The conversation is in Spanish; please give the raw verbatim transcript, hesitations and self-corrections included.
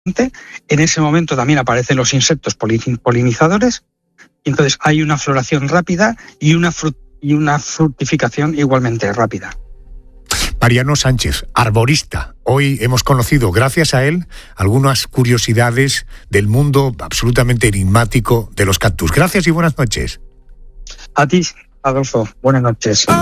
En ese momento también aparecen los insectos polinizadores y entonces hay una floración rápida y una, frut- y una fructificación igualmente rápida. Mariano Sánchez, arborista. Hoy hemos conocido, gracias a él, algunas curiosidades del mundo absolutamente enigmático de los cactus. Gracias y buenas noches. A ti, Adolfo. Buenas noches.